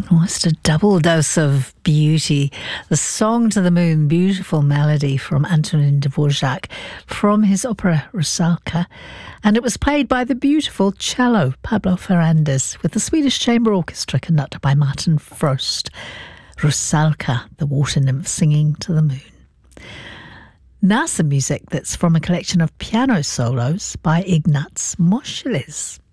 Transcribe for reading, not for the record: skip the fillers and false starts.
Almost a double dose of beauty. The Song to the Moon, beautiful melody from Antonin Dvorak from his opera Rusalka. And it was played by the beautiful cello Pablo Ferrandis with the Swedish Chamber Orchestra conducted by Martin Frost. Rusalka, the water nymph singing to the moon. Now some music that's from a collection of piano solos by Ignaz Moscheles.